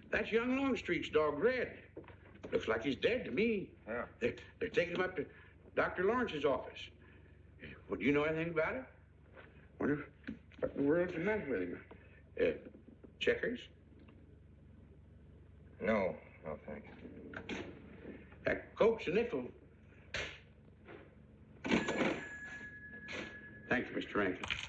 That's young Longstreet's dog, Red. Looks like he's dead to me. Yeah. They're taking him up to Dr. Lawrence's office. Well, do you know anything about it? Wonder what in the world's the matter with him? Checkers? No, thank you. Coke's a nickel. Thanks, Mr. Rankin.